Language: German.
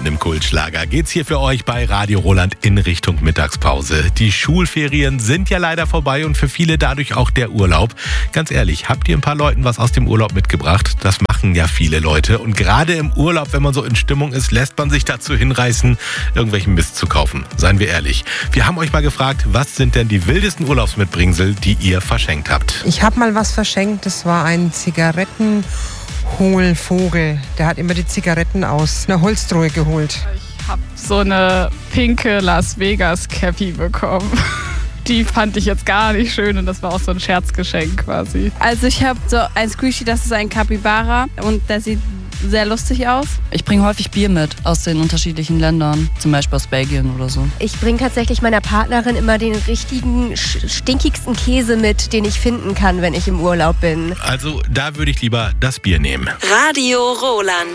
mitten im Kultschlager geht's hier für euch bei Radio Roland in Richtung Mittagspause. Die Schulferien sind ja leider vorbei und für viele dadurch auch der Urlaub. Ganz ehrlich, habt ihr ein paar Leuten was aus dem Urlaub mitgebracht? Das machen ja viele Leute. Und gerade im Urlaub, wenn man so in Stimmung ist, lässt man sich dazu hinreißen, irgendwelchen Mist zu kaufen. Seien wir ehrlich. Wir haben euch mal gefragt, was sind denn die wildesten Urlaubsmitbringsel, die ihr verschenkt habt? Ich habe mal was verschenkt, das war ein Zigarettenhohlvogel. Der hat immer die Zigaretten aus einer Holztruhe geholt. Ich habe so eine pinke Las Vegas Cappy bekommen. Die fand ich jetzt gar nicht schön und das war auch so ein Scherzgeschenk quasi. Also ich habe so ein Squishy, das ist ein Capybara und der sieht sehr lustig aus. Ich bringe häufig Bier mit aus den unterschiedlichen Ländern, zum Beispiel aus Belgien oder so. Ich bringe tatsächlich meiner Partnerin immer den richtigen, stinkigsten Käse mit, den ich finden kann, wenn ich im Urlaub bin. Also da würde ich lieber das Bier nehmen. Radio Roland.